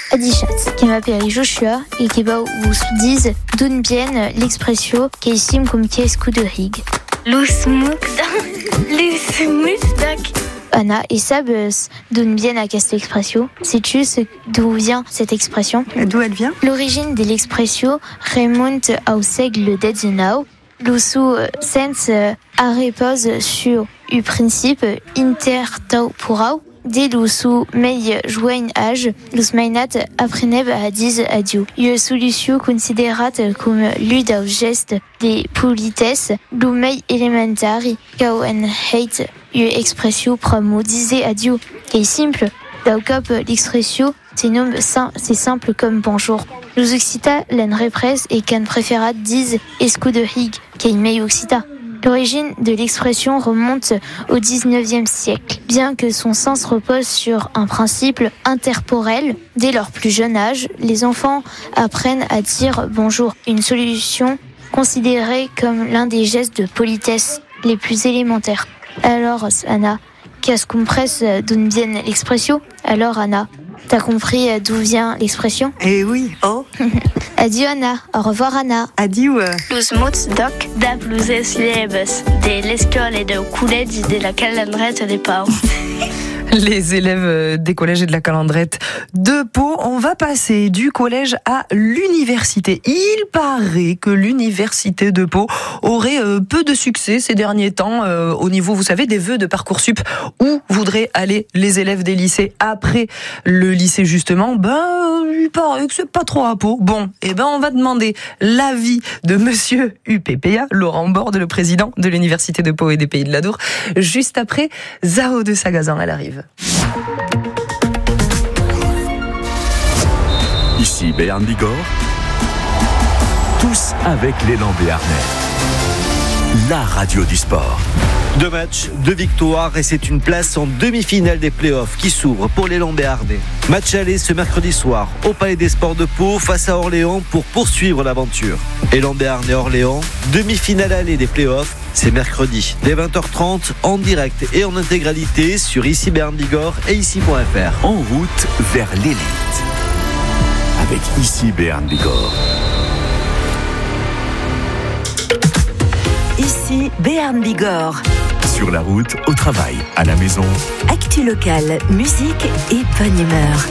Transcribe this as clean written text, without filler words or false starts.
Adichat, qui m'appelle Joshua et qui va vous disent d'une bien l'expression qui estime comme qu'est-ce coup de rig. Anna et Sab d'une bien à cette expression. Sais-tu d'où vient cette expression? D'où elle vient? L'origine de l'expression remonte au siècle XIX. Le sens repose sur le principe intertemporel. Dès le meilleur joint âge, le mainat apprenait à dire adieu. Une solution considérée comme l'une des gestes de politesse, le meilleur élémentaire, car on hate une expression promo disait adieu, qui est simple. Dans cap l'expression, c'est simple comme bonjour. Les Occitans l'en repressent et qu'un préférat disent escu de rig, qui est meilleur Occitans. L'origine de l'expression remonte au XIXe siècle. Bien que son sens repose sur un principe intemporel, dès leur plus jeune âge, les enfants apprennent à dire bonjour, une solution considérée comme l'un des gestes de politesse les plus élémentaires. Alors, Anna, qu'est-ce qu'on presse d'où vient l'expression? Alors, Anna, t'as compris d'où vient l'expression? Eh oui, oh. Adieu, Anna. Au revoir, Anna. Adieu. Los mots doc da pluses leves de l'escola et de collège de la calandrette des Pau. Les élèves des collèges et de la calandrette de Pau. On va passer du collège à l'université. Il paraît que l'université de Pau aurait peu de succès ces derniers temps au niveau, vous savez, des vœux de Parcoursup. Où voudraient aller les élèves des lycées après le lycée justement? Il paraît que c'est pas trop à Pau. Bon, on va demander l'avis de monsieur UPPA, Laurent Borde, le président de l'université de Pau et des Pays de l'Adour, juste après Zao de Sagazan. Elle arrive. Ici Béarn Bigorre, tous avec l'élan béarnais. La radio du sport. 2 matchs, 2 victoires et c'est une place en demi-finale des playoffs qui s'ouvre pour l'élan béarnais. Match aller ce mercredi soir au Palais des Sports de Pau face à Orléans pour poursuivre l'aventure. Élan béarnais Orléans, demi-finale aller des playoffs, c'est mercredi dès 20h30 en direct et en intégralité sur ici Béarn Bigorre et ici.fr. En route vers l'élite. Avec ici Béarn Bigorre. Ici Béarn Bigorre. Sur la route, au travail, à la maison. Actu locale, musique et bonne humeur.